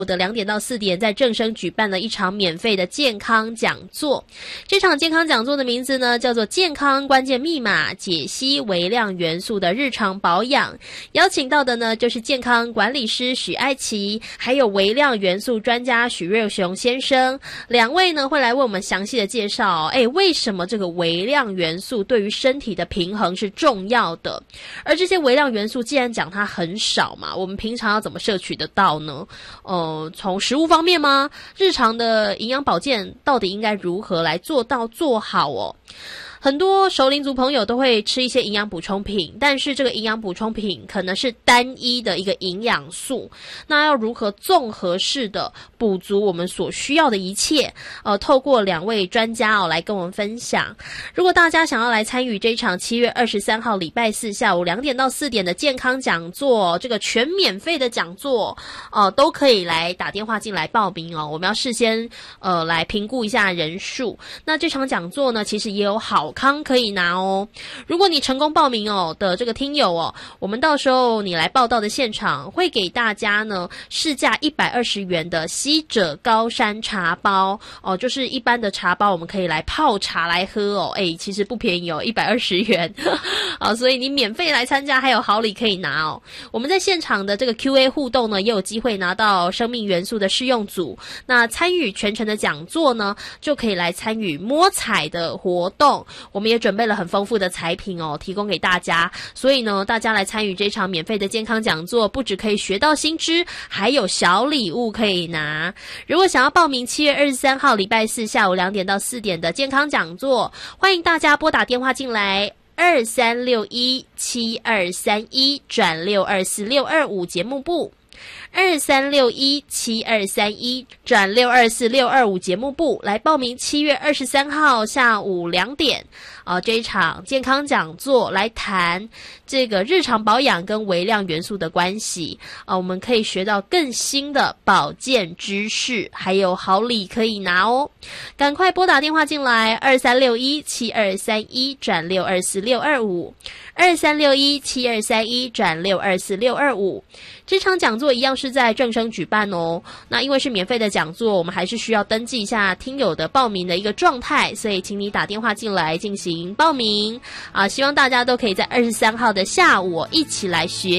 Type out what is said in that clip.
的2点到4点，在正声举办了一场免费的健康讲座。这场健康讲座的名字呢，叫做健康关键密码，解析微量元素的日常保养。邀请到的呢，就是健康管理师许爱琪，还有微量元素专家许瑞雄先生。两位呢，会来为我们详细的介绍，为什么这个微量元素对于身体的平衡是重要的？而这些微量元素既然讲它很少嘛，我们平常要怎么摄取得到呢？从食物方面吗？日常的营养保健到底应该如何来做到做好哦？很多熟龄族朋友都会吃一些营养补充品，但是这个营养补充品可能是单一的一个营养素，那要如何综合式的补足我们所需要的一切？透过两位专家来跟我们分享。如果大家想要来参与这一场7月23号礼拜四下午2点到4点的健康讲座，这个全免费的讲座，都可以来打电话进来报名哦。我们要事先来评估一下人数。那这场讲座呢，其实也有好康可以拿哦。如果你成功报名的这个听友我们到时候你来报到的现场会给大家呢市价120元的西者高山茶包就是一般的茶包我们可以来泡茶来喝其实不便宜120元所以你免费来参加还有好礼可以拿我们在现场的这个 Q&A 互动呢，也有机会拿到生命元素的试用组。那参与全程的讲座呢，就可以来参与摸彩的活动。我们也准备了很丰富的彩品提供给大家。所以呢，大家来参与这场免费的健康讲座，不只可以学到新知，还有小礼物可以拿。如果想要报名7月23号礼拜四下午2点到4点的健康讲座，欢迎大家拨打电话进来23617231-624-625节目部。23617231-624-625节目部来报名7月23号下午2点这一场健康讲座，来谈这个日常保养跟微量元素的关系我们可以学到更新的保健知识，还有好礼可以拿哦。赶快拨打电话进来23617231-624-625 23617231-624-625。这场讲座一样是在正声举办哦。那因为是免费的讲座，我们还是需要登记一下听友的报名的一个状态，所以请你打电话进来进行报名希望大家都可以在23号的下午一起来学